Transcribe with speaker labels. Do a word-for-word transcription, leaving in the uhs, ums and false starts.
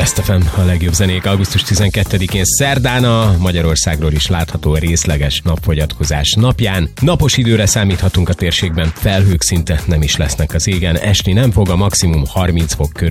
Speaker 1: Best ef em, a legjobb zenék augusztus tizenkettedikén szerdán a Magyarországról is látható részleges napfogyatkozás napján. Napos időre számíthatunk a térségben, felhők szinte nem is lesznek az égen, esni nem fog, a maximum harminc fok körül